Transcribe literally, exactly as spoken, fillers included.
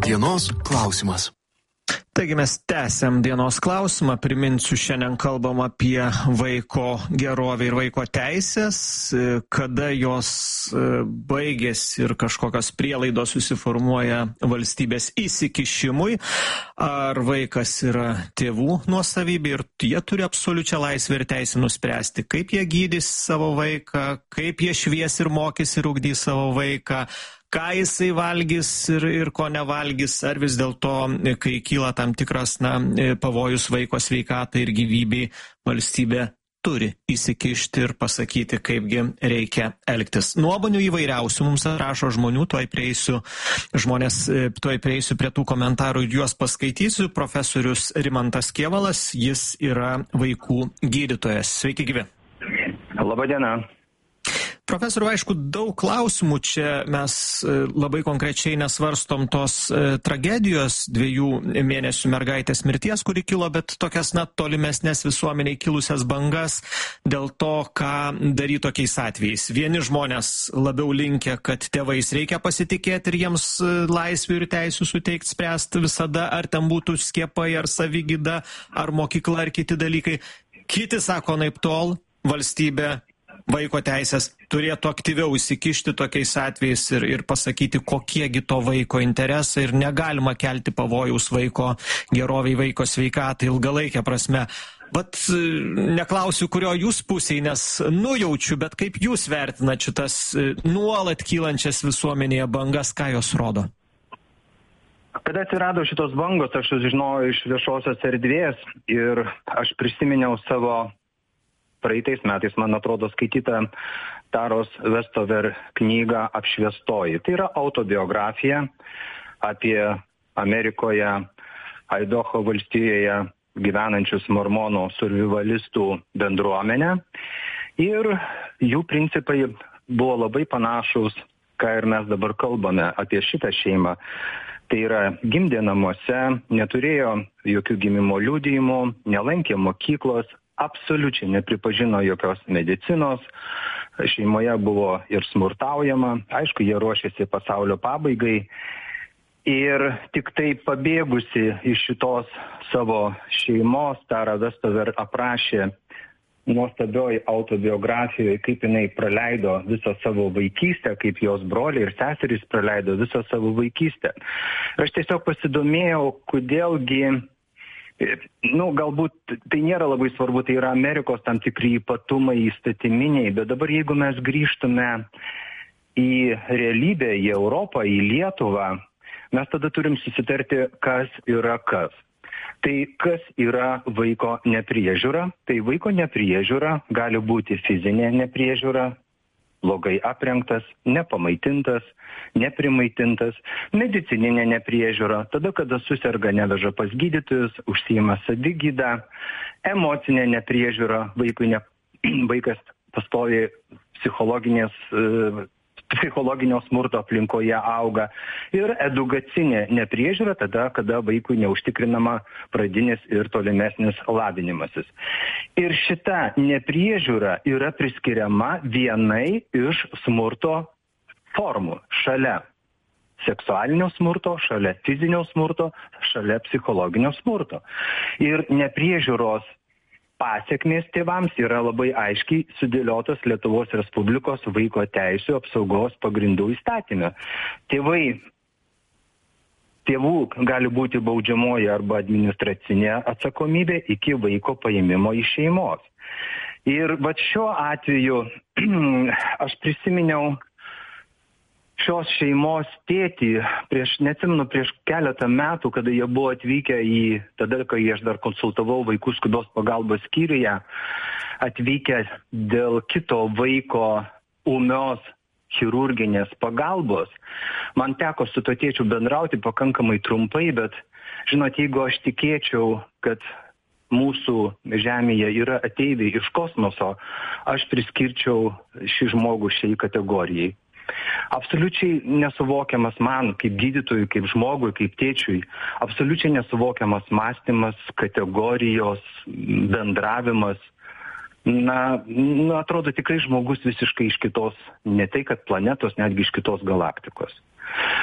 Dienos klausimas. Taigi mes tęsiam dienos klausimą. Priminsiu, šiandien kalbam apie vaiko gerovę ir vaiko teisės, kada jos baigėsi ir kažkokios prielaidos susiformuoja valstybės įsikišimui, ar vaikas yra tėvų nuosavybė ir jie turi absoliučią laisvę ir teisę nuspręsti, kaip jie gydys savo vaiką, kaip jie švies ir mokys ir ugdys savo vaiką, ką jisai valgys ir, ir ko nevalgys, ar vis dėlto, kai kyla tam tikras na, pavojus vaiko sveikatai ir gyvybei, valstybė turi įsikišti ir pasakyti, kaipgi reikia elgtis. Nuomonių įvairiausių mums rašo žmonių, tuoj prieisiu, žmonės, tuoj prieisiu prie tų komentarų ir juos paskaitysiu. Profesorius Rimantas Kėvalas, jis yra vaikų gydytojas. Sveiki gyvi. Labą dieną. Profesoriu, aišku, daug klausimų čia mes labai konkrečiai nesvarstom tos tragedijos dviejų mėnesių mergaitės mirties, kuri kilo, bet tokias na tolimesnės visuomeniai kilusias bangas dėl to, ką daryti tokiais atvejais. Vieni žmonės labiau linkia, kad tėvais reikia pasitikėti ir jiems laisvių ir teisų suteikti spręsti visada, ar ten būtų skiepai, ar savigyda, ar mokykla, ar kiti dalykai. Kiti sako, naip tol, valstybė vaiko teisės turėtų aktyviau įsikišti tokiais atvejais ir, ir pasakyti, kokiegi to vaiko interesai ir negalima kelti pavojaus vaiko geroviai, vaiko sveikatai ilgalaikę prasme. Bet neklausiu, kurio jūs pusėje, nes nujaučiu, bet kaip jūs vertinat šitas nuolat kylančias visuomenėje bangas, ką jos rodo? Kada atsirado šitos bangos, aš sužinojau iš viešosios erdvės ir aš prisiminiau savo praeitais metais, man atrodo, skaityta Taros Vestover knygą Apšviestoji. Tai yra autobiografija apie Amerikoje, Aidaho valstijoje gyvenančius mormonų survivalistų bendruomenę. Ir jų principai buvo labai panašus, ką ir mes dabar kalbame apie šitą šeimą. Tai yra gimdė namuose, neturėjo jokių gimimo liudijimų, nelankė mokyklos, absoliučiai nepripažino jokios medicinos, šeimoje buvo ir smurtaujama, aišku, jie ruošėsi pasaulio pabaigai ir tik tai pabėgusi iš šitos savo šeimos, Tara Vestover aprašė nuostabioj autobiografijoje, kaip jinai praleido visą savo vaikystę, kaip jos broliai ir seserys praleido visą savo vaikystę. Ir aš tiesiog pasidomėjau, kodėlgi Nu, galbūt tai nėra labai svarbu, tai yra Amerikos tam tikri ypatumai įstatyminiai, bet dabar jeigu mes grįžtume į realybę, į Europą, į Lietuvą, mes tada turim susitarti, kas yra kas. Tai kas yra vaiko nepriežiūra? Tai vaiko nepriežiūra gali būti fizinė nepriežiūra, blogai aprengtas, nepamaitintas, neprimaitintas, medicininė nepriežiūra, tada, kada suserga, neveža pas gydytojus, užsiima savigydą, emocinė nepriežiūra, vaikui ne, vaikas pastoviai psichologinės, psichologinio smurto aplinkoje auga ir edukacinė nepriežiūra tada, kada vaikui neužtikrinama pradinis ir tolimesnis lavinimasis. Ir šita nepriežiūra yra priskiriama vienai iš smurto formų, šalia seksualinio smurto, šalia fizinio smurto, šalia psichologinio smurto. Ir nepriežiūros pasiekmės tėvams yra labai aiškiai sudėliotos Lietuvos Respublikos vaiko teisių apsaugos pagrindų įstatyme. Tėvai, tėvų gali būti baudžiamoji arba administracinė atsakomybė iki vaiko paėmimo iš šeimos. Ir vat šiuo atveju aš prisiminiau šios šeimos tėtį, prieš, neatsimenu, prieš keletą metų, kada jie buvo atvykę į, tada, kai aš dar konsultavau vaikų skubios pagalbos skyriuje, atvykę dėl kito vaiko ūmios chirurginės pagalbos. Man teko su to tėčiu bendrauti pakankamai trumpai, bet, žinot, jeigu aš tikėčiau, kad mūsų žemėje yra ateiviai iš kosmoso, aš priskirčiau šį žmogų šiai kategorijai. Absoliučiai nesuvokiamas man, kaip gydytojui, kaip žmogui, kaip tėčiui, absoliučiai nesuvokiamas mąstymas, kategorijos, bendravimas. Na, na, atrodo tikrai žmogus visiškai iš kitos, ne tai kad planetos, netgi iš kitos galaktikos.